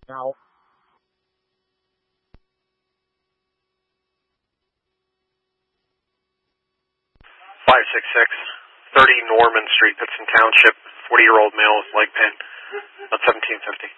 Now. 566, 30 Norman Street, Pittston Township, 40-year-old male with leg pain, about 1750.